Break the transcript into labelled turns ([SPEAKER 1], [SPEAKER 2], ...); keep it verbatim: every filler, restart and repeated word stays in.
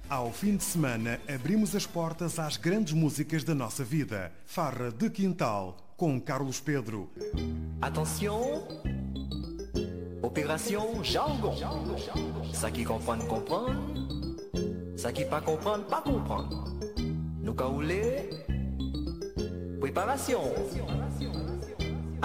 [SPEAKER 1] Ao fim de semana, abrimos as portas às grandes músicas da nossa vida. Farra de Quintal, com Carlos Pedro.
[SPEAKER 2] Attention, opération jargon. Ça qui comprend, comprend. Ça qui pas comprendre, pas comprendre. Nous caoulés, préparation.